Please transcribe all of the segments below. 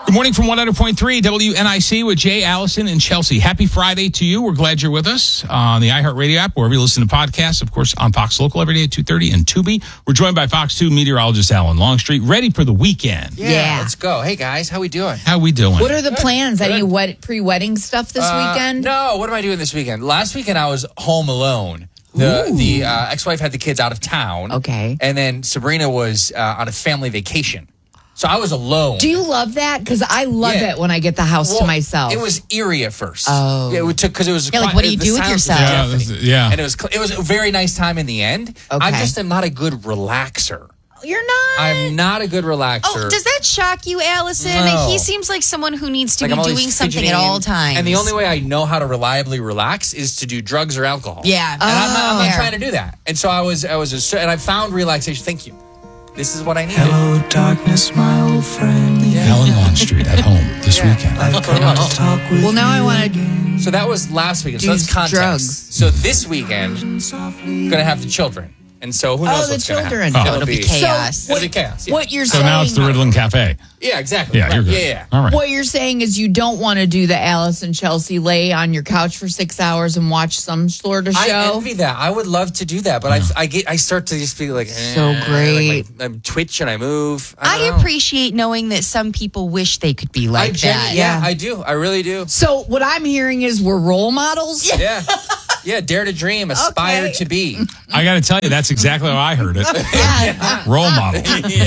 Good morning from 100.3 WNIC with Jay, Allison, and Chelsea. Happy Friday to you. We're glad you're with us on the iHeartRadio app, wherever you listen to podcasts. Of course, on Fox Local every day at 2:30 and Tubi. We're joined by Fox 2 meteorologist Alan Longstreet, ready for the weekend. Yeah. Let's go. Hey, guys, how we doing? How we doing? What are the plans? Any pre-wedding stuff this weekend? No, what am I doing this weekend? Last weekend, I was home alone. The ex-wife had the kids out of town. Okay. And then Sabrina was on a family vacation. So I was alone. Do you love that? Because I love it when I get the house to myself. It was eerie at first. Oh. Yeah, because it was. Yeah, like, what do you do with yourself? Yeah. And it was a very nice time in the end. Okay. I just am not a good relaxer. You're not? I'm not a good relaxer. Oh, does that shock you, Allison? No. He seems like someone who needs to I'm be always doing something fidgeting, at all times. And the only way I know how to reliably relax is to do drugs or alcohol. Yeah. And I'm not Fair. trying to do that. And so and I found relaxation. Thank you. This is what I needed. Hello, darkness, my old friend. Alan Longstreet at home this weekend. I've come to talk with Well, now I you want to... again. So that was last weekend. So Do that's context. drugs. So this weekend, Softly. gonna have the children. And so who knows the what's going to happen. children. It'll be chaos. So It'll be chaos. Yeah. What you're So saying... now it's the Riddlin Cafe. Yeah, exactly. Yeah, Right. you're good. Yeah. All right. What you're saying is you don't want to do the Alice and Chelsea lay on your couch for 6 hours and watch some sort of I show. envy that. I would love to do that, but I start to just be like, So great. Like I twitch and I move. I don't know. appreciate knowing that some people wish they could be like that. Yeah, I do. I really do. So what I'm hearing is we're role models? Yeah. Yeah, dare to dream, aspire Okay. to be. I got to tell you, that's exactly how I heard it. Role model.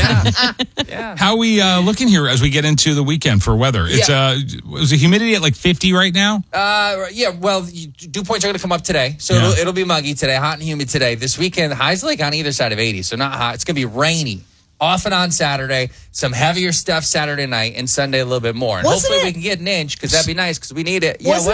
Yeah. How we looking here as we get into the weekend for weather? It's is the humidity at like 50 right now? Well, dew points are going to come up today. So Yeah. it'll be muggy today, hot and humid today. This weekend, highs like on either side of 80, so not hot. It's going to be rainy. Off and on Saturday, some heavier stuff Saturday night, and Sunday a little bit more. And Wasn't hopefully it- we can get an inch, because that'd be nice, because we need it. Wasn't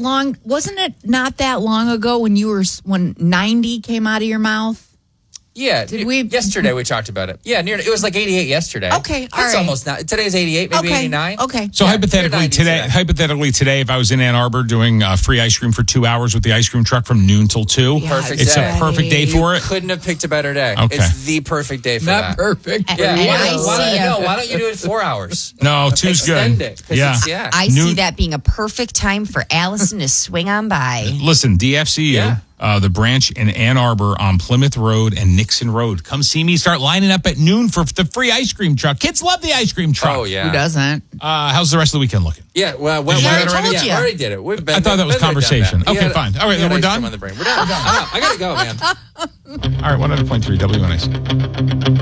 it not that long ago when 90 came out of your mouth? Yeah. Did we- Yesterday we talked about it. Yeah, it was like 88 yesterday. Okay, all That's right. almost not. Today's 88, maybe Okay, 89. okay. So Yeah, hypothetically mid-90s today, if I was in Ann Arbor doing free ice cream for 2 hours with the ice cream truck from noon till 2, Perfect it's day. a perfect day for You it. couldn't have picked a better day. Okay. It's the perfect day for that. perfect. Yeah. And Why I why don't you do it 4 hours? No, two's Extend good. it. 'Cause Yeah. it's- I Noon- see that being a perfect time for Allison to swing on by. Listen, DFCU, Yeah. the branch in Ann Arbor on Plymouth Road and Nixon Road. Come see me. Start lining up at noon for the free ice cream truck. Kids love the ice cream truck. Oh, yeah. Who doesn't? How's the rest of the weekend looking? Yeah, well, Did you do that already? told Yeah, you. I already did it. We've been, I thought that was been there, done conversation. that. Okay, Yeah, fine. All right, yeah, we're ice done? cream on the brain. We're done. I gotta go, man. All right, 100.3 WNIC.